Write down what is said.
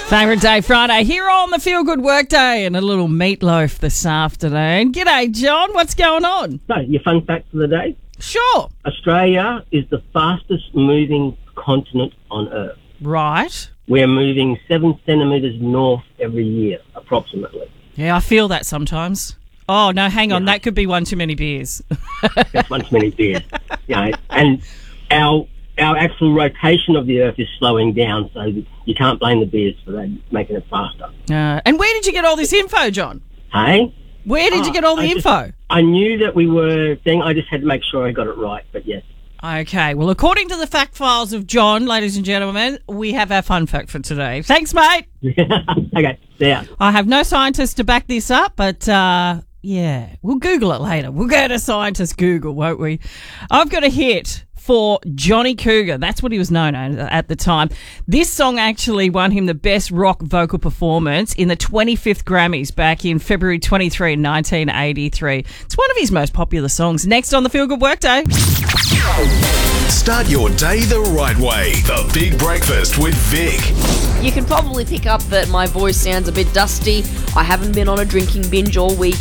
Favourite Day Friday here on the Feel Good Workday and a little meatloaf this afternoon. G'day, John. What's going on? So, your fun fact for the day? Sure. Australia is the fastest moving continent on Earth. Right. We're moving 7 centimetres north every year, approximately. Yeah, I feel that sometimes. Oh, no, hang on. That could be one too many beers. That's one too many beers. And our actual rotation of the Earth is slowing down, so you can't blame the beers for that, making it faster. And where did you get all this info, John? Hey? Where did you get all the info? I knew that we were saying, I just had to make sure I got it right, but yes. Okay, well, according to the fact files of John, ladies and gentlemen, we have our fun fact for today. Thanks, mate. Okay, see ya. I have no scientists to back this up, but yeah, we'll Google it later. We'll go to scientist Google, won't we? I've got a hit for Johnny Cougar. That's what he was known as at the time. This song actually won him the Best Rock Vocal Performance in the 25th Grammys back in February 23, 1983. It's one of his most popular songs. Next on the Feel Good Workday. Start your day the right way. The Big Breakfast with Vic. You can probably pick up that my voice sounds a bit dusty. I haven't been on a drinking binge all week.